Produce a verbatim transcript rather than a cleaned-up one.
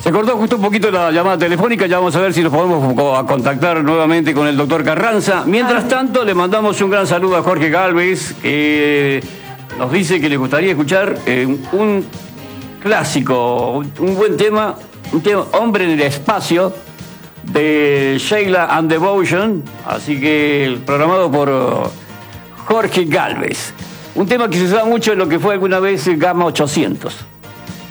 Se cortó justo un poquito la llamada telefónica, ya vamos a ver si nos podemos co- contactar nuevamente con el doctor Carranza. Mientras tanto, le mandamos un gran saludo a Jorge Galvez, que nos dice que le gustaría escuchar eh, un clásico, un, un buen tema, un tema, Hombre en el Espacio, de Sheila and Devotion, así que programado por uh, Jorge Galvez. Un tema que se usaba mucho en lo que fue alguna vez Gamma ochocientos.